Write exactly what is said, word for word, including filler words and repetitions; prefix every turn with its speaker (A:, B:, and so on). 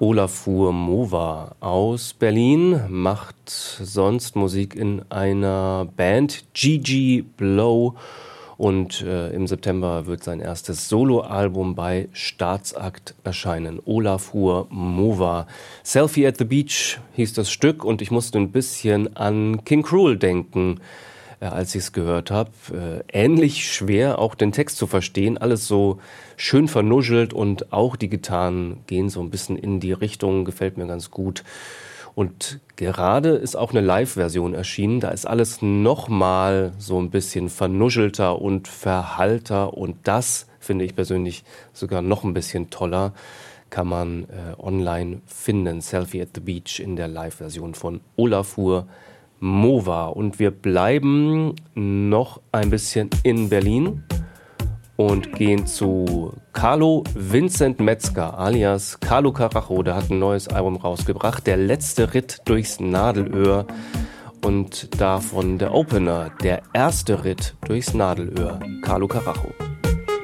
A: Olafur Mova aus Berlin, macht sonst Musik in einer Band, Gigi Blow, und äh, im September wird sein erstes Soloalbum bei Staatsakt erscheinen. Olafur Mova. Selfie at the Beach hieß das Stück und ich musste ein bisschen an King Krul denken, äh, als ich es gehört habe. Äh, ähnlich schwer auch den Text zu verstehen, alles so schön vernuschelt und auch die Gitarren gehen so ein bisschen in die Richtung, gefällt mir ganz gut. Und gerade ist auch eine Live-Version erschienen, da ist alles nochmal so ein bisschen vernuschelter und verhallter und das finde ich persönlich sogar noch ein bisschen toller, kann man äh, online finden, Selfie at the Beach in der Live-Version von Olafur Mova. Und wir bleiben noch ein bisschen in Berlin und gehen zu Carlo Vincent Metzger alias Carlo Carajo. Der hat ein neues Album rausgebracht, Der letzte Ritt durchs Nadelöhr, und davon der Opener, Der erste Ritt durchs Nadelöhr, Carlo Carajo.